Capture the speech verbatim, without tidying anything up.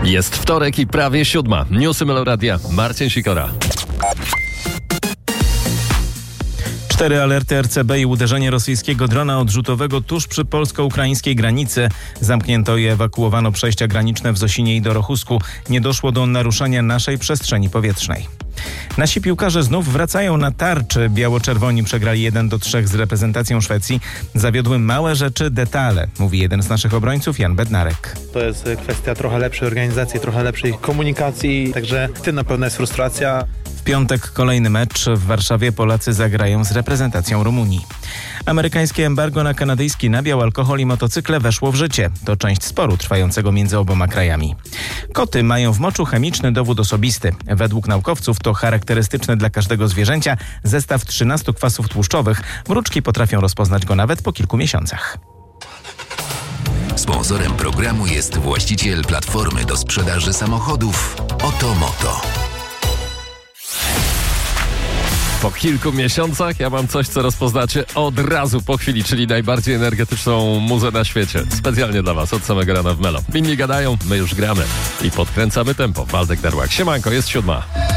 Jest wtorek i prawie siódma. Newsy Meloradia. Marcin Sikora. Cztery alerty R C B i uderzenie rosyjskiego drona odrzutowego tuż przy polsko-ukraińskiej granicy. Zamknięto i ewakuowano przejścia graniczne w Zosinie i Dorochusku. Nie doszło do naruszenia naszej przestrzeni powietrznej. Nasi piłkarze znów wracają na tarczy. Biało-czerwoni przegrali jeden do trzech z reprezentacją Szwecji. Zawiodły małe rzeczy, detale, mówi jeden z naszych obrońców, Jan Bednarek. To jest kwestia trochę lepszej organizacji, trochę lepszej komunikacji, także w tym na pewno jest frustracja. W piątek kolejny mecz. W Warszawie Polacy zagrają z reprezentacją Rumunii. Amerykańskie embargo na kanadyjski nabiał, alkohol i motocykle weszło w życie. To część sporu trwającego między oboma krajami. Koty mają w moczu chemiczny dowód osobisty. Według naukowców to charakterystyczny dla każdego zwierzęcia zestaw trzynastu kwasów tłuszczowych. Mruczki potrafią rozpoznać go nawet po kilku miesiącach. Sponsorem programu jest właściciel platformy do sprzedaży samochodów Otomoto. Po kilku miesiącach ja mam coś, co rozpoznacie od razu po chwili, czyli najbardziej energetyczną muzę na świecie. Specjalnie dla was, od samego rana w Melo. Inni gadają, my już gramy i podkręcamy tempo. Waldek Darłak. Siemanko, jest siódma.